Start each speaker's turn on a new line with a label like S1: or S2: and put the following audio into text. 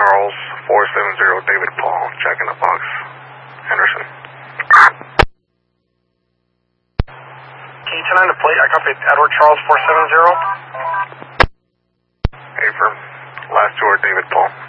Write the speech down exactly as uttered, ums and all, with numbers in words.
S1: Charles, four seven zero, David Paul, Jack in the Box, Henderson.
S2: Can you turn on the plate? I copy Edward Charles, four seven zero.
S1: Affirm. Last two are David Paul.